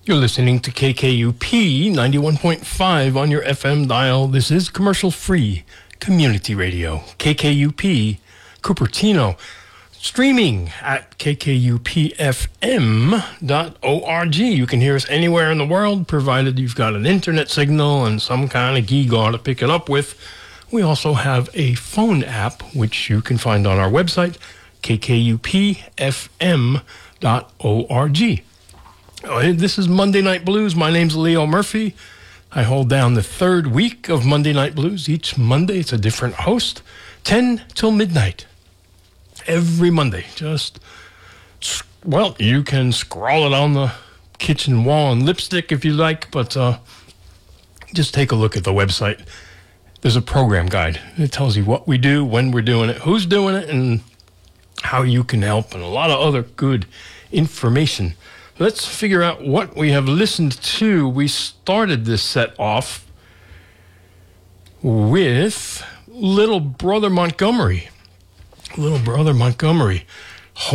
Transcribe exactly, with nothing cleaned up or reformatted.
You're listening to K K U P ninety-one point five on your F M dial. This is commercial-free community radio, K K U P Cupertino. Streaming at k k u p f m dot org. You can hear us anywhere in the world, provided you've got an internet signal and some kind of geegaw to pick it up with. We also have a phone app, which you can find on our website, k k u p f m dot org. This is Monday Night Blues. My name's Leo Murphy. I hold down the third week of Monday Night Blues. Each Monday, it's a different host, ten till midnight. Every Monday. Just, well, you can scrawl it on the kitchen wall in lipstick if you like, but uh, just take a look at the website. There's a program guide. It tells you what we do, when we're doing it, who's doing it, and how you can help, and a lot of other good information. Let's figure out what we have listened to. We started this set off with Little Brother Montgomery. Little Brother Montgomery.